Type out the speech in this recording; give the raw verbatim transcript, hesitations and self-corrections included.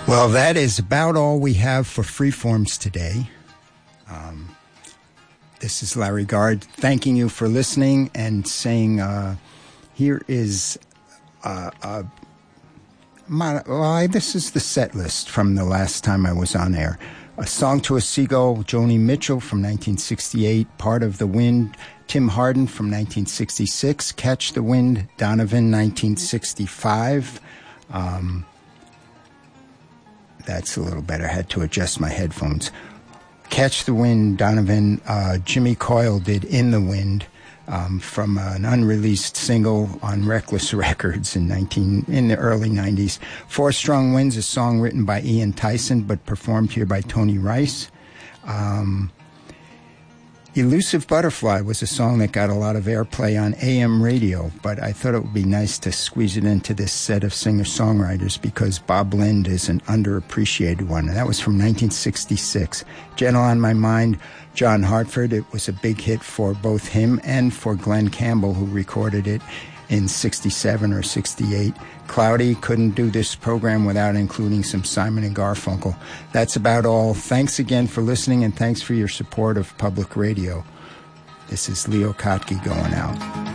Well, that is about all we have for Freeforms today. Um, this is Larry Gard thanking you for listening and saying uh, here is uh, uh, my, well, this is the set list from the last time I was on air. A Song to a Seagull, Joni Mitchell from nineteen sixty-eight, Part of the Wind, Tim Hardin from nineteen sixty-six, Catch the Wind, Donovan, nineteen sixty-five. Um, that's a little better. I had to adjust my headphones. Catch the Wind, Donovan. Uh, Jimmy Coyle did In the Wind um, from an unreleased single on Reckless Records in nineteen in the early nineties. Four Strong Winds, a song written by Ian Tyson but performed here by Tony Rice. Um, Elusive Butterfly was a song that got a lot of airplay on A M radio, but I thought it would be nice to squeeze it into this set of singer-songwriters because Bob Lind is an underappreciated one, and that was from nineteen sixty-six. Gentle on My Mind, John Hartford. It was a big hit for both him and for Glenn Campbell, who recorded it in sixty-seven or sixty-eight. Cloudy, couldn't do this program without including some Simon and Garfunkel. That's about all. Thanks again for listening, and thanks for your support of public radio. This is Leo Kottke going out.